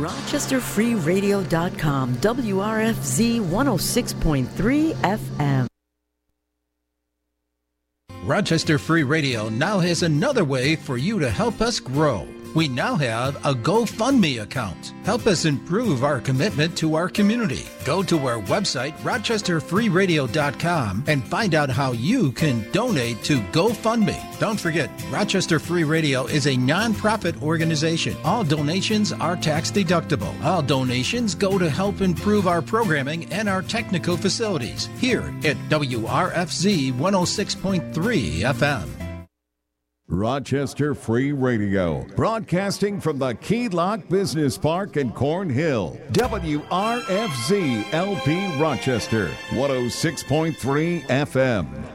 RochesterFreeRadio.com, WRFZ 106.3 FM. Rochester Free Radio now has another way for you to help us grow. We now have a GoFundMe account. Help us improve our commitment to our community. Go to our website, RochesterFreeRadio.com, and find out how you can donate to GoFundMe. Don't forget, Rochester Free Radio is a non-profit organization. All donations are tax deductible. All donations go to help improve our programming and our technical facilities here at WRFZ 106.3 FM. Rochester Free Radio, broadcasting from the Key Lock Business Park in Cornhill. WRFZ LP Rochester, 106.3 FM.